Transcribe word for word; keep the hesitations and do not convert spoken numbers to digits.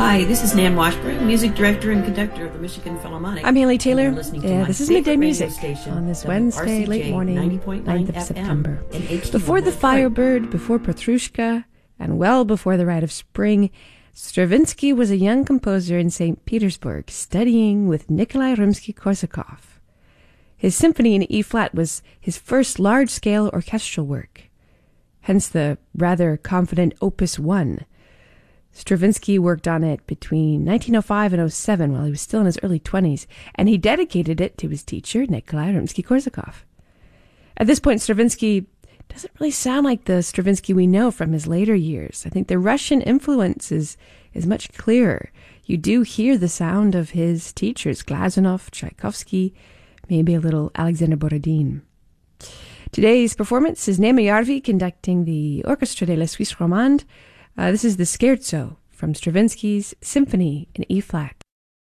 Hi, this is Nan Washburn, music director and conductor of the Michigan Philharmonic. I'm Haley Taylor. Yeah, this is Midday Music on this Wednesday, late morning, ninth of September. Before the Firebird, before Petrushka, and well before the Rite of Spring, Stravinsky was a young composer in Saint Petersburg, studying with Nikolai Rimsky-Korsakov. His symphony in E-flat was his first large-scale orchestral work, hence the rather confident Opus one. Stravinsky worked on it between nineteen oh five and oh seven while he was still in his early twenties, and he dedicated it to his teacher, Nikolai Rimsky-Korsakov. At this point, Stravinsky doesn't really sound like the Stravinsky we know from his later years. I think the Russian influence is, is much clearer. You do hear the sound of his teachers, Glazunov, Tchaikovsky, maybe a little Alexander Borodin. Today's performance is Nema Jarvi conducting the Orchestre de la Suisse Romande. Uh, this is the Scherzo from Stravinsky's Symphony in E-flat.